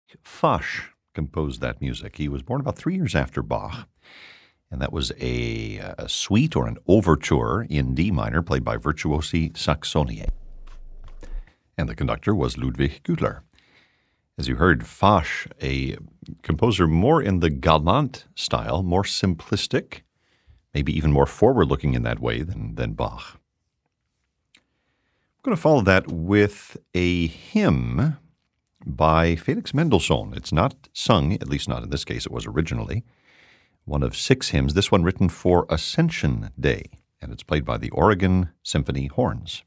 Foch composed that music. He was born about 3 years after Bach, and that was a suite or an overture in D minor played by Virtuosi Saxonie. And the conductor was Ludwig Gütler. As you heard, Foch, a composer more in the galant style, more simplistic, maybe even more forward-looking in that way than Bach. I'm going to follow that with a hymn by Felix Mendelssohn. It's not sung, at least not in this case, it was originally. One of 6 hymns, this one written for Ascension Day, and it's played by the Oregon Symphony Horns.